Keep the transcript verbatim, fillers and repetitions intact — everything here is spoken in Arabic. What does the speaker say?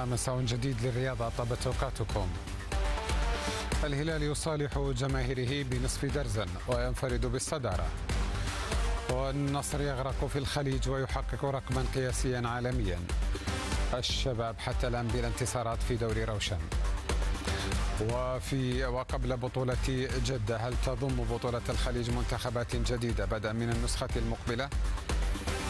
ومساء جديد للرياضة. طابت أوقاتكم. الهلال يصالح جماهيره بنصف درزن وينفرد بالصدارة، والنصر يغرق في الخليج ويحقق رقما قياسيا عالميا. الشباب حتى الآن بلا انتصارات في دوري روشن. وفي وقبل بطولة جدة، هل تضم بطولة الخليج منتخبات جديدة بدءا من النسخة المقبلة؟